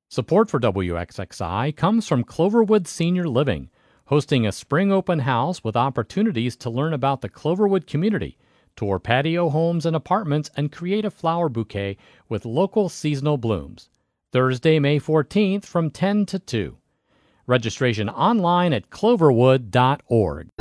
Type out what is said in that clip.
Support for WXXI comes from Cloverwood Senior Living, hosting a spring open house with opportunities to learn about the Cloverwood community, tour patio homes and apartments, and create a flower bouquet with local seasonal blooms. Thursday, May 14th from 10 to 2. Registration online at cloverwood.org.